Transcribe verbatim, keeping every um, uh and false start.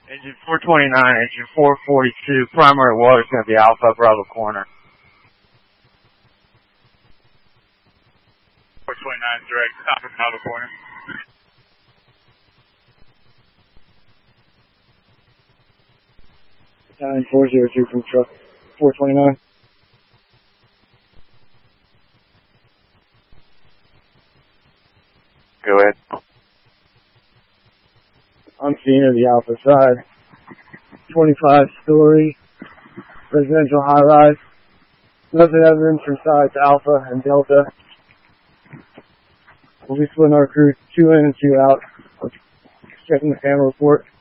Engine four twenty-nine, engine four forty-two, primary water is going to be Alpha Bravo corner. four twenty-nine, direct, Alpha Bravo corner. nine four zero two from truck four twenty-nine. Go ahead. I'm seeing of the Alpha side. twenty-five story residential high rise. Nothing evidence from sides Alpha and Delta. We'll be splitting our crew two in and two out. Checking the camera report.